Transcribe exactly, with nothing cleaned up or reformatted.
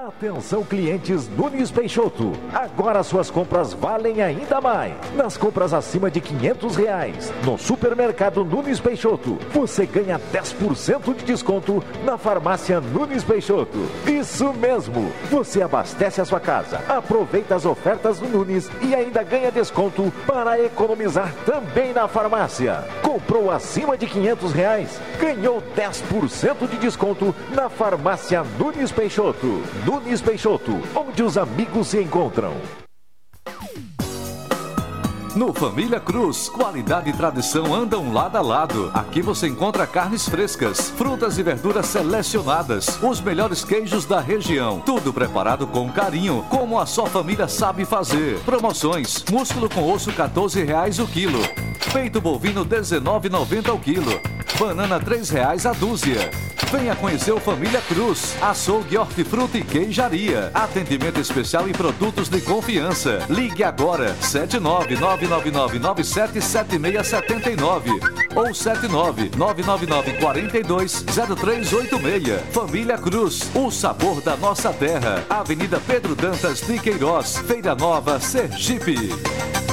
Atenção, clientes Nunes Peixoto. Agora suas compras valem ainda mais. Nas compras acima de quinhentos reais, no supermercado Nunes Peixoto, você ganha dez por cento de desconto na farmácia Nunes Peixoto. Isso mesmo! Você abastece a sua casa, aproveita as ofertas do Nunes e ainda ganha desconto para economizar também na farmácia. Comprou acima de quinhentos reais, ganhou dez por cento de desconto na farmácia Nunes Peixoto. Nunes Peixoto, onde os amigos se encontram. No Família Cruz, qualidade e tradição andam lado a lado. Aqui você encontra carnes frescas, frutas e verduras selecionadas, os melhores queijos da região. Tudo preparado com carinho, como a sua família sabe fazer. Promoções: músculo com osso quatorze reais o quilo, peito bovino dezenove reais e noventa centavos o quilo, banana três reais a dúzia. Venha conhecer o Família Cruz, açougue, hortifruti e queijaria. Atendimento especial e produtos de confiança. Ligue agora, sete nove nove nove nove nove sete sete seis sete nove ou sete nove nove nove nove quatro dois zero três oito seis. Família Cruz, o sabor da nossa terra. Avenida Pedro Dantas de Queiroz, Feira Nova, Sergipe.